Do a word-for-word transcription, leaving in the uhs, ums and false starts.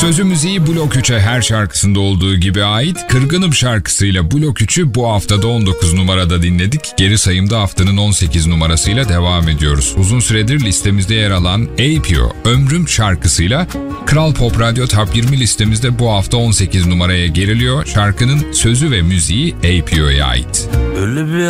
Sözü müziği Blok üçe her şarkısında olduğu gibi ait. Kırgınım şarkısıyla Blok üçü bu haftada on dokuz numarada dinledik. Geri sayımda haftanın on sekiz numarasıyla devam ediyoruz. Uzun süredir listemizde yer alan A P O Ömrüm şarkısıyla Kral Pop Radyo Top yirmi listemizde bu hafta on sekiz numaraya geriliyor. Şarkının sözü ve müziği A P O'ya ait. Öyle bir